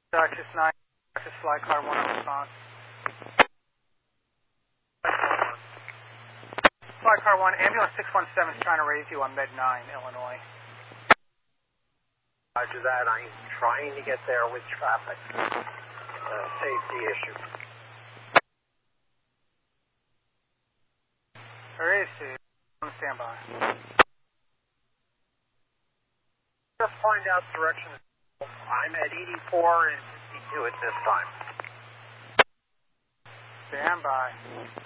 Texas 9, Texas Fly Car 1 on response. Fly Car 1, ambulance 617 is trying to raise you on Med 9, Illinois. Roger that, I'm trying to get there with traffic. Safety issue. Where is he? On standby. Just find out direction. I'm at 84 and 52 at this time. Stand by.